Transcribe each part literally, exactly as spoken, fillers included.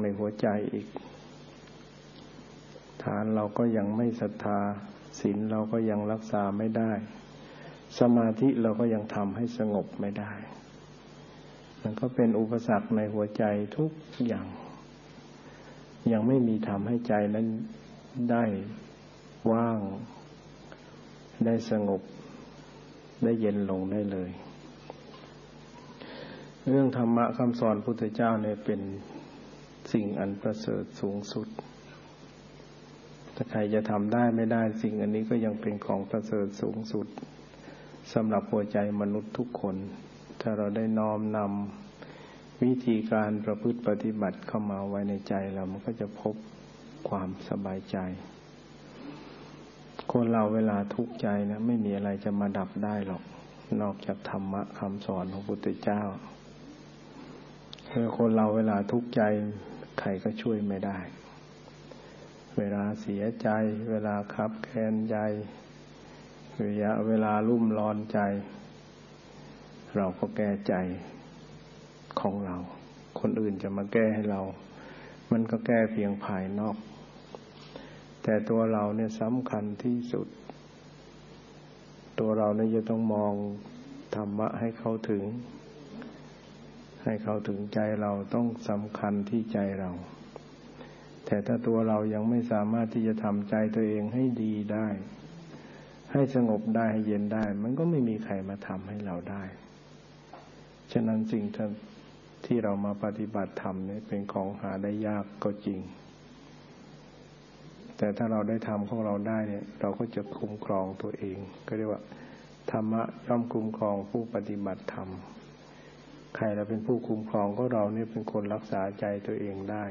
ในหัวใจอีกฐานเราก็ยังไม่ศรัทธาศีลเราก็ยังรักษาไม่ได้สมาธิเราก็ยังทำให้สงบไม่ได้มันก็เป็นอุปสรรคในหัวใจทุกอย่างยังไม่มีทำให้ใจนั้นได้ว่างได้สงบได้เย็นลงได้เลยเรื่องธรรมะคำสอนพุทธเจ้าเนี่ยเป็นสิ่งอันประเสริฐสูงสุดถ้าใครจะทำได้ไม่ได้สิ่งอันนี้ก็ยังเป็นของประเสริฐสูงสุดสำหรับหัวใจมนุษย์ทุกคนถ้าเราได้น้อมนำวิธีการประพฤติปฏิบัติเข้ามาไว้ในใจเรามันก็จะพบความสบายใจคนเราเวลาทุกข์ใจนะไม่มีอะไรจะมาดับได้หรอกนอกจากธรรมะคำสอนของพระพุทธเจ้าคือคนเราเวลาทุกข์ใจใครก็ช่วยไม่ได้เวลาเสียใจเวลาคับแค้นใจเวลาเวลารุ่มร้อนใจเราก็แก้ใจของเราคนอื่นจะมาแก้ให้เรามันก็แก้เพียงภายนอกแต่ตัวเราเนี่ยสำคัญที่สุดตัวเราเนี่ยจะต้องมองธรรมะให้เข้าถึงให้เข้าถึงใจเราต้องสำคัญที่ใจเราแต่ถ้าตัวเรายังไม่สามารถที่จะทำใจตัวเองให้ดีได้ให้สงบได้ให้เย็นได้มันก็ไม่มีใครมาทำให้เราได้ฉะนั้นสิ่งที่เรามาปฏิบัติธรรมนี่เป็นของหาได้ยากก็จริงแต่ถ้าเราได้ทำของเราได้เนี่ยเราก็จะคุ้มครองตัวเองก็เรียกว่าธรรมะย่อมคุ้มครองผู้ปฏิบัติธรรมใครเราเป็นผู้คุ้มครองก็เราเนี่ยเป็นคนรักษาใจตัวเองได้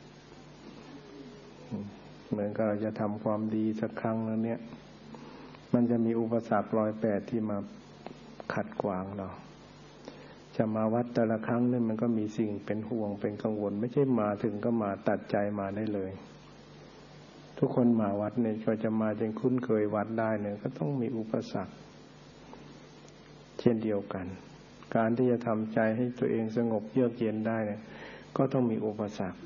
เหมือนกับเราจะทำความดีสักครั้งแล้วเนี่ยมันจะมีอุปสรรคร้อยแปดที่มาขัดขวางเราจะมาวัดแต่ละครั้งเนี่ยมันก็มีสิ่งเป็นห่วงเป็นกังวลไม่ใช่มาถึงก็มาตัดใจมาได้เลยทุกคนมาวัดเนี่ยก็จะมาจนคุ้นเคยวัดได้เนี่ยก็ต้องมีอุปสรรคเช่นเดียวกันการที่จะทำใจให้ตัวเองสงบเยือกเย็นได้เนี่ยก็ต้องมีอุปสรรค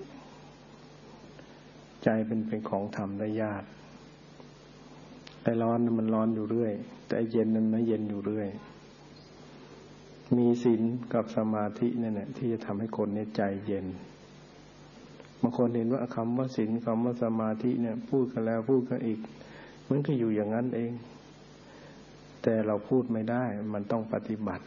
ใจเป็นเป็นของทำได้ยากไอ้ร้อนมันร้อนอยู่เรื่อยแต่ไอ้เย็นมันไม่เย็นอยู่เรื่อยมีศีลกับสมาธินั่นแหละที่จะทำให้คนเนี่ยใจเย็นบางคนเห็นว่าคำว่าศีลคำว่าสมาธิเนี่ยพูดกันแล้วพูดกันอีกมันก็อยู่อย่างนั้นเองแต่เราพูดไม่ได้มันต้องปฏิบัติ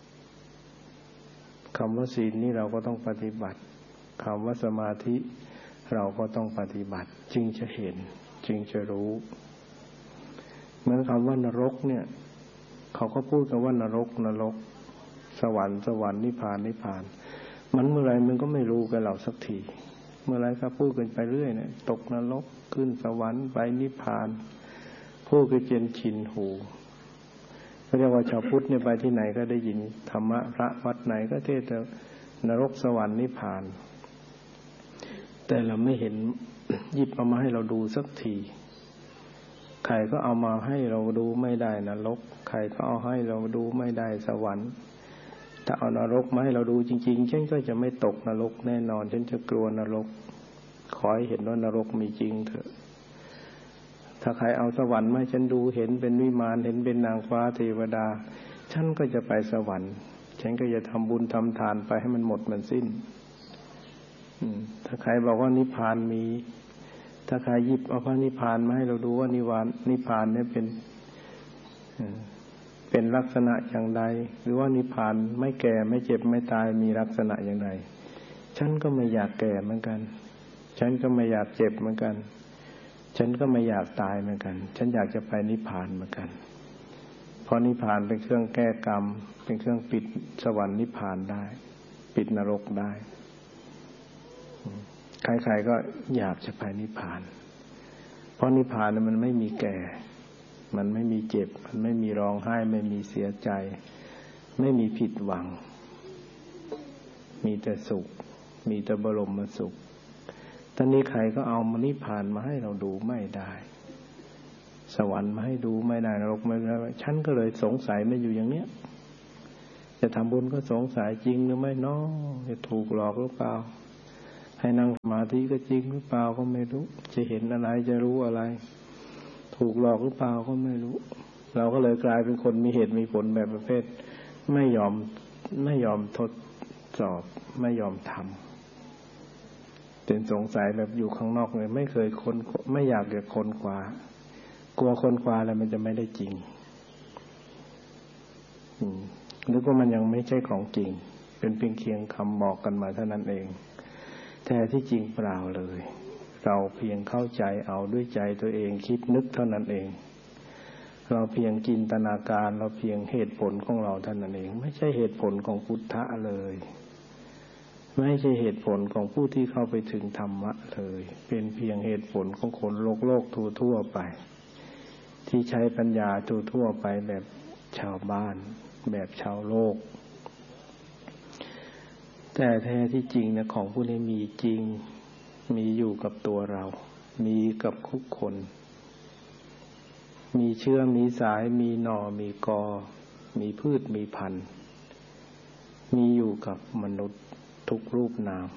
คำว่าศีลนี่เราก็ต้องปฏิบัติคำว่าสมาธิเราก็ต้องปฏิบัติจึงจะเห็นจึงจะรู้เหมือนคำว่านรกเนี่ยเขาก็พูดกันว่านรกนรกสวรรค์สวรรค์นิพพานนิพพานมันเมื่อไรมันก็ไม่รู้กันเราสักทีเมื่อไรก็พูดกันไปเรื่อยเนี่ยตกนรกขึ้นสวรรค์ไปนิพพานพูดกันจนชินหูก็เรียกว่าชาวพุทธเนี่ยไปที่ไหนก็ได้ยินธรรมะพระวัดไหนก็เทศน์นรกสวรรค์นิพพานแต่เราไม่เห็นหยิบเอามาให้เราดูสักทีใครก็เอามาให้เราดูไม่ได้นรกใครก็เอาให้เราดูไม่ได้สวรรค์ถ้าเอานรกมาให้เราดูจริงๆฉันก็จะไม่ตกนรกแน่นอนฉันจะกลัวนรกขอให้เห็นว่านรกมีจริงเถอะถ้าใครเอาสวรรค์มาให้ฉันดูเห็นเป็นวิมานเห็นเป็นนางฟ้าเทวดาฉันก็จะไปสวรรค์ฉันก็จะทำบุญทำทานไปให้มันหมดมันสิ้นถ้าใครบอกว่านิพพานมีถ้าใครหยิบเอาพระนิพพานมาให้เราดูว่านิวานนิพพานเนี่ยเป็นเป็นลักษณะอย่างใดหรือว่านิพพานไม่แก่ไม่เจ็บไม่ตายมีลักษณะอย่างไรฉันก็ไม่อยากแก่เหมือนกันฉันก็ไม่อยากเจ็บเหมือนกันฉันก็ไม่อยากตายเหมือนกันฉันอยากจะไปนิพพานเหมือนกันเพราะนิพพานเป็นเครื่องแก้กรรมเป็นเครื่องปิดสวรรค์นิพพานได้ปิดนรกได้ใครๆก็อยากจะไปนิพพานเพราะนิพพานมันไม่มีแก่มันไม่มีเจ็บมันไม่มีร้องไห้ไม่มีเสียใจไม่มีผิดหวังมีแต่สุขมีแต่บรมสุขตอนนี้ใครก็เอามานิพพานมาให้เราดูไม่ได้สวรรค์มาให้ดูไม่ได้นรกไม่ได้ฉันก็เลยสงสัยไม่อยู่อย่างเนี้ยจะทำบุญก็สงสัยจริงหรือไม่เนาะจะถูกหลอกหรือเปล่าให้นั่งสมาธิก็จริงหรือเปล่าก็ไม่รู้จะเห็นอะไรจะรู้อะไรถูกหลอกหรือเปล่าก็ไม่รู้เราก็เลยกลายเป็นคนมีเหตุมีผลแบบประเภทไม่ยอมไม่ยอมทดสอบไม่ยอมทำเป็นสงสัยแบบอยู่ข้างนอกเลยไม่เคยค้นไม่อยากจะค้นคว้ากลัวค้นคว้าแล้วมันจะไม่ได้จริงหรือว่ามันยังไม่ใช่ของจริงเป็นเพียงเคียงคำบอกกันมาเท่านั้นเองแต่ที่จริงเปล่าเลยเราเพียงเข้าใจเอาด้วยใจตัวเองคิดนึกเท่านั้นเองเราเพียงจินตนาการเราเพียงเหตุผลของเราเท่านั้นเองไม่ใช่เหตุผลของพุทธะเลยไม่ใช่เหตุผลของผู้ที่เข้าไปถึงธรรมะเลยเป็นเพียงเหตุผลของคนโลกโลกทั่วๆไปที่ใช้ปัญญาทั่วๆไปแบบชาวบ้านแบบชาวโลกแต่แท้ที่จริงนะของพวกนี้มีจริงมีอยู่กับตัวเรามีกับทุกคนมีเชื้อมีสายมีหน่อมีกอมีพืชมีพันธุ์มีอยู่กับมนุษย์ทุกรูปนาม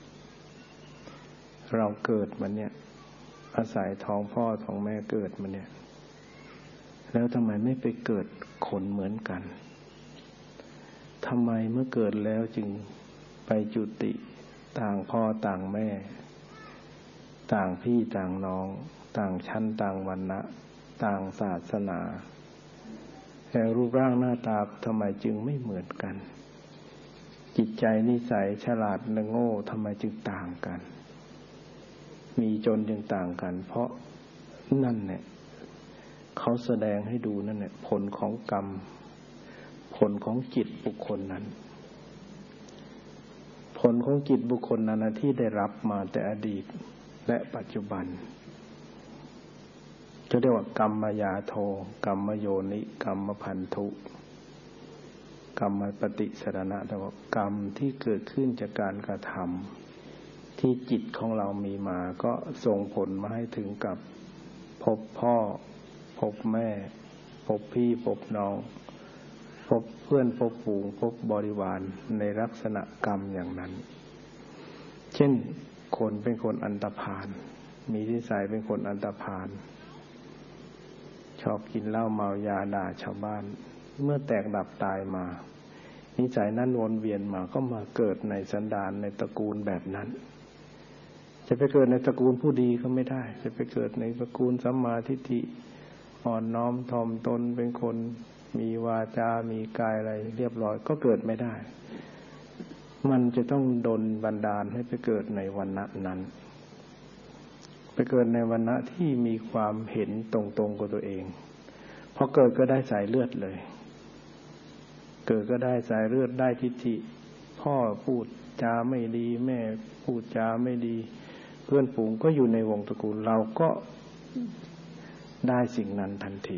เราเกิดมาเนี่ยอาศัยท้องพ่อท้องแม่เกิดมาเนี่ยแล้วทำไมไม่ไปเกิดคนเหมือนกันทำไมเมื่อเกิดแล้วจึงไปจุติต่างพ่อต่างแม่ต่างพี่ต่างน้องต่างชั้นต่างวรรณะต่างศาสนาแต่รูปร่างหน้าตาทำไมจึงไม่เหมือนกันจิตใจนิสัยฉลาดและโง่ทำไมจึงต่างกันมีจนจึงต่างกันเพราะนั่นเนี่ยเขาแสดงให้ดูนั่นเนี่ยผลของกรรมผลของจิตบุคคลนั้นผลของจิตบุคคลนั้นที่ได้รับมาแต่อดีตและปัจจุบันจะเรียกว่ากรรมยาโทกรรมโยนิกรรมพันธุกรรมปฏิสรณะแต่ว่ากรรมที่เกิดขึ้นจากการกระทำที่จิตของเรามีมาก็ส่งผลมาให้ถึงกับพบพ่อพบแม่พบพี่พบน้องพบเพื่อนพบฝูงพบบริวารในลักษณะกรรมอย่างนั้นเช่นคนเป็นคนอันธพาลมีนิสัยเป็นคนอันธพาลชอบกินเหล้าเมายาด่าชาวบ้านเมื่อแตกดับตายมานิสัยนั้นวนเวียนมาก็มาเกิดในสันดานในตระกูลแบบนั้นจะไปเกิดในตระกูลผู้ดีก็ไม่ได้จะไปเกิดในตระกูลสัมมาทิฏฐิอ่อนน้อมถ่อมตนเป็นคนมีวาจามีกายอะไรเรียบร้อยก็เกิดไม่ได้มันจะต้องดลบันดาลให้ไปเกิดในวรรณะนั้นไปเกิดในวรรณะที่มีความเห็นตรงๆกับตัวเองพอเกิดก็ได้สายเลือดเลยเกิดก็ได้สายเลือดได้ทิฏฐิพ่อพูดจาไม่ดีแม่พูดจาไม่ดีเพื่อนฝูงก็อยู่ในวงตระกูลเราก็ได้สิ่งนั้นทันที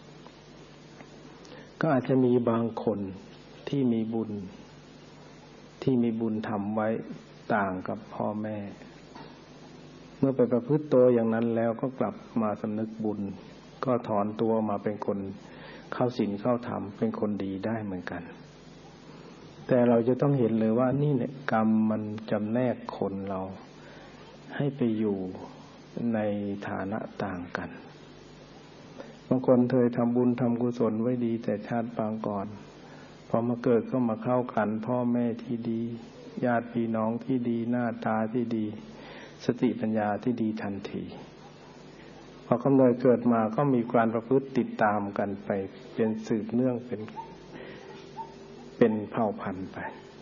ก็อาจจะมีบางคนที่มีบุญที่มีบุญทำไว้ต่างกับพ่อแม่เมื่อไปประพฤติตัวอย่างนั้นแล้วก็กลับมาสำนึกบุญก็ถอนตัวมาเป็นคนเข้าศีลเข้าธรรมเป็นคนดีได้เหมือนกันแต่เราจะต้องเห็นเลยว่านี่เนี่ยกรรมมันจำแนกคนเราให้ไปอยู่ในฐานะต่างกันบางคนเคยทำบุญทำกุศลไว้ดีแต่ชาติปางก่อนพอมาเกิดก็มาเข้าขันพ่อแม่ที่ดีญาติพี่น้องที่ดีหน้าตาที่ดีสติปัญญาที่ดีทันทีพอกำเนิดเกิดมาก็มีการประพฤติติดตามกันไปเป็นสืบเนื่องเป็นเป็นเผ่าพันธุ์ไป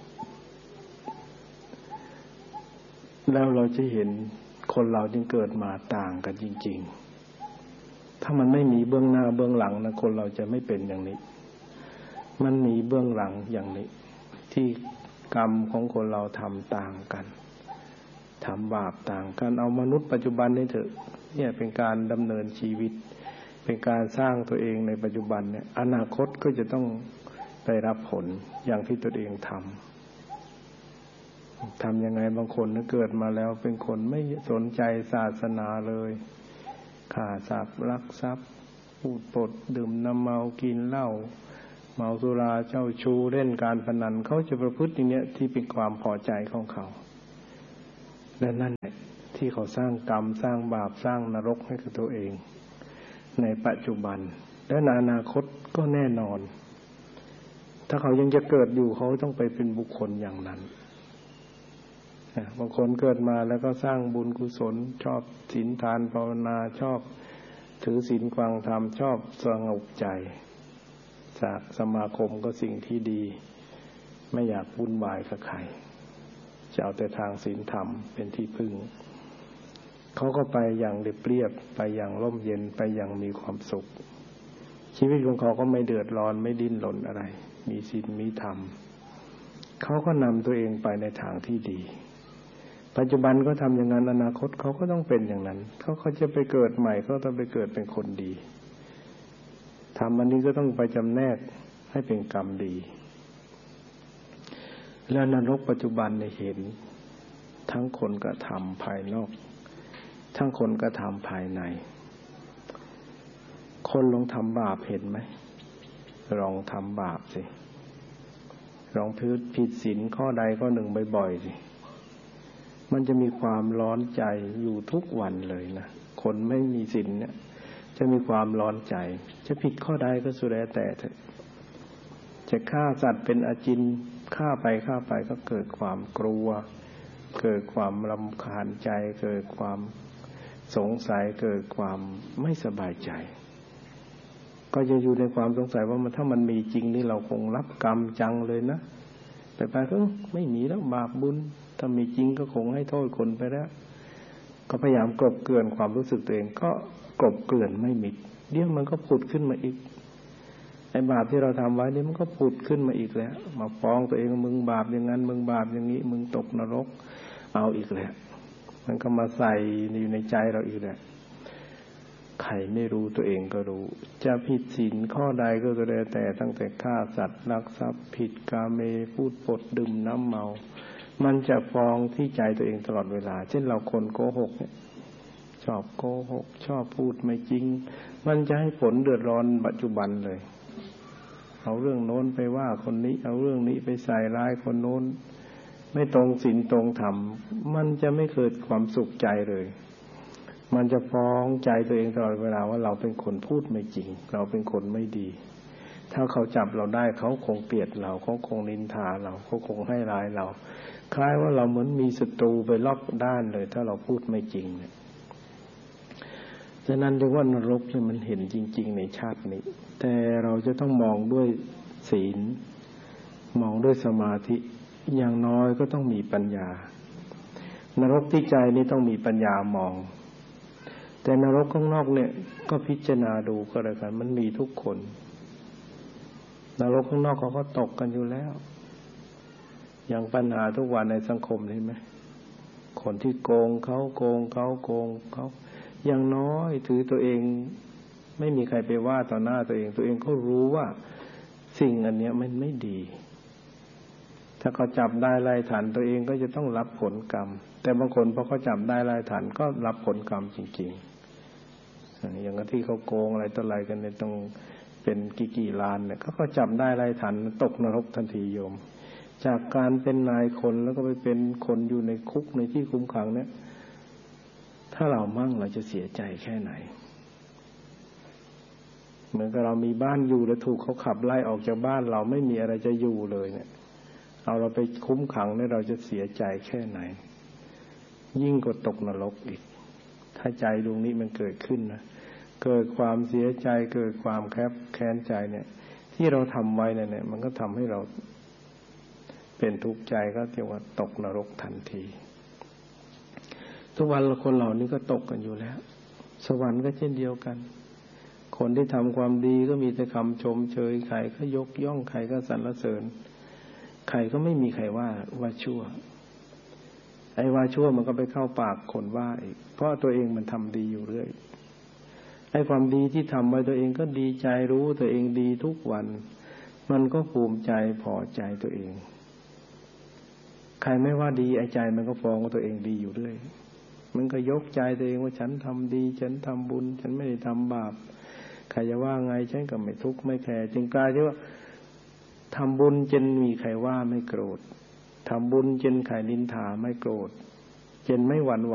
แล้วเราจะเห็นคนเราจึงเกิดมาต่างกันจริงๆถ้ามันไม่มีเบื้องหน้าเบื้องหลังนะคนเราจะไม่เป็นอย่างนี้มันมีเบื้องหลังอย่างนี้ที่กรรมของคนเราทำต่างกันทำบาปต่างกันเอามนุษย์ปัจจุบันนี่เถอะเนี่ยเป็นการดำเนินชีวิตเป็นการสร้างตัวเองในปัจจุบันเนี่ยอนาคตก็จะต้องได้รับผลอย่างที่ตัวเองทำทำยังไงบางคนนะเกิดมาแล้วเป็นคนไม่สนใจศาสนาเลยฆ่าสัตว์ลักทรัพย์พูดปดดื่มน้ำเมากินเหล้าเมาสุราเจ้าชู้เล่นการพนันเขาจะประพฤติอย่างเนี้ยที่เป็นความพอใจของเขาและนั่นแหละที่เขาสร้างกรรมสร้างบาปสร้างนรกให้กับตัวเองในปัจจุบันและในอนาคตก็แน่นอนถ้าเขายังจะเกิดอยู่เขาต้องไปเป็นบุคคลอย่างนั้นบางคนเกิดมาแล้วก็สร้างบุญกุศลชอบศีลทานภาวนาชอบถือศีลฟังธรรมชอบสงบใจจากสมาคมก็สิ่งที่ดีไม่อยากวุ่นวายกับใครจะเอาแต่ทางศีลธรรมเป็นที่พึ่งเขาก็ไปอย่างเรียบๆไปอย่างร่มเย็นไปอย่างมีความสุขชีวิตของเขาก็ไม่เดือดร้อนไม่ดิ้นรนอะไรมีศีลมีธรรมเขาก็นำตัวเองไปในทางที่ดีปัจจุบันก็ทำอย่างนั้นอนาคตเขาก็ต้องเป็นอย่างนั้นเขาเขาจะไปเกิดใหม่เขาต้องไปเกิดเป็นคนดีทำอันนี้ก็ต้องไปจำแนกให้เป็นกรรมดีแล้วนรกปัจจุบันเนี่ยเห็นทั้งคนกระทำภายนอกทั้งคนกระทำภายในคนลองทำบาปเห็นไหมลองทำบาปสิลองผิดผิดศีลข้อใดข้อหนึ่งบ่อยๆสิมันจะมีความร้อนใจอยู่ทุกวันเลยนะคนไม่มีศีลเนี่ยจะมีความร้อนใจจะผิดข้อใดก็สุดแล้วแต่เถอะจะฆ่าสัตว์เป็นอาจินฆ่าไปฆ่าไปก็เกิดความกลัวเกิดความรำคาญใจเกิดความสงสัยเกิดความไม่สบายใจก็จะอยู่ในความสงสัยว่ามันถ้ามันมีจริงนี่เราคงรับกรรมจังเลยนะแต่ไปก็ไม่มีแล้วบาปบุญถ้ามีจริงก็คงให้โทษคนไปแล้วก็พยายามกลบเกลื่อนความรู้สึกตัวเองก็กลบเกลื่อนไม่มิดเดี๋ยวมันก็ผุดขึ้นมาอีกไอ้บาปที่เราทำไว้นี่มันก็ผุดขึ้นมาอีกแล้วมาฟ้องตัวเองมึงบาปอย่างนั้นมึงบาปอย่างนี้มึงตกนรกเอาอีกแล้วมันก็มาใส่อยู่ในใจเราอีกแล้วใครไม่รู้ตัวเองก็รู้จะผิดศีลข้อใดก็แล้วแต่ตั้งแต่ฆ่าสัตว์ลักทรัพย์ผิดกาเมพูดปดดื่มน้ำเมามันจะฟ้องที่ใจตัวเองตลอดเวลาเช่นเราคนโกหกเนี่ยชอบโกหกชอบพูดไม่จริงมันจะให้ผลเดือดร้อนปัจจุบันเลยเอาเรื่องโน้นไปว่าคนนี้เอาเรื่องนี้ไปใส่ร้ายคนโน้นไม่ตรงศีลตรงธรรมมันจะไม่เกิดความสุขใจเลยมันจะฟ้องใจตัวเองตลอดเวลาว่าเราเป็นคนพูดไม่จริงเราเป็นคนไม่ดีถ้าเขาจับเราได้เขาคงเกลียดเราเขาคงนินทาเราเขาคงให้ร้ายเราคล้ายว่าเราเหมือนมีศัตรูไปรอบด้านเลยถ้าเราพูดไม่จริงเนี่ยฉะนั้นเรียกว่านรกเนี่ยมันเห็นจริงๆในชาตินี้แต่เราจะต้องมองด้วยศีลมองด้วยสมาธิอย่างน้อยก็ต้องมีปัญญานรกที่ใจนี่ต้องมีปัญญามองแต่นรกข้างนอกเนี่ยก็พิจารณาดูก็แล้วกันมันมีทุกคนนรกข้างนอกเขาก็ตกกันอยู่แล้วอย่างปัญหาทุกวันในสังคมเห็นไหมคนที่โกงเขาโกงเขาโกงเขาอย่างน้อยถือตัวเองไม่มีใครไปว่าต่อหน้าตัวเองตัวเองก็รู้ว่าสิ่งอันเนี้ยมันไม่ดีถ้าเขาจับได้ไล่ทันตัวเองก็จะต้องรับผลกรรมแต่บางคนพอเขาจับได้ไล่ทันก็รับผลกรรมจริงๆอย่างที่เขาโกงอะไรต่ออะไรกันเนี่ยต้องเป็นกี่กี่ล้านเนี่ยเขาก็จับได้ไล่ทันตกนรกทันทีโยมจากการเป็นนายคนแล้วก็ไปเป็นคนอยู่ในคุกในที่คุมขังเนี่ยถ้าเรามั่งเราจะเสียใจแค่ไหนเหมือนกับเรามีบ้านอยู่แล้วถูกเขาขับไล่ออกจากบ้านเราไม่มีอะไรจะอยู่เลยเนี่ยเอาเราไปคุ้มขังเนี่ยเราจะเสียใจแค่ไหนยิ่งกว่าตกนรกอีกถ้าใจดวงนี้มันเกิดขึ้นนะเกิดความเสียใจเกิดความแคบแค้นใจเนี่ยที่เราทำไว้เนี่ยมันก็ทำให้เราเป็นทุกข์ใจก็เรียกว่าตกนรกทันทีทุกวันคนเหล่านี้ก็ตกกันอยู่แล้วสวรรค์ก็เช่นเดียวกันคนที่ทำความดีก็มีแต่คำชมเชยใครก็ยกย่องใครก็สรรเสริญใครก็ไม่มีใครว่าว่าชั่วไอ้ว่าชั่วมันก็ไปเข้าปากคนว่าอีกเพราะตัวเองมันทำดีอยู่เรื่อยไอ้ความดีที่ทำไว้ตัวเองก็ดีใจรู้ตัวเองดีทุกวันมันก็ภูมิใจพอใจตัวเองใครไม่ว่าดีไอ้ใจมันก็ฟ้องว่าตัวเองดีอยู่เรื่อยมันก็ยกใจตัวเองว่าฉันทำดีฉันทำบุญฉันไม่ได้ทำบาปใครจะว่าไงฉันก็ไม่ทุกข์ไม่แคร์จึงกลายเป็นว่าทำบุญจนมีใครว่าไม่โกรธทำบุญจนใครนินทาไม่โกรธเจนไม่หวั่น